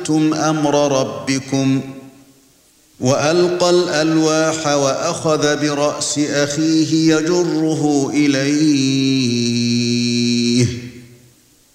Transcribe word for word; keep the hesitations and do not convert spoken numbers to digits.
أَنْتُمْ أَمْرَ رَبِّكُمْ وَأَلْقَى الْأَلْوَاحَ وَأَخَذَ بِرَأْسِ أَخِيهِ يَجُرُّهُ إِلَيْهِ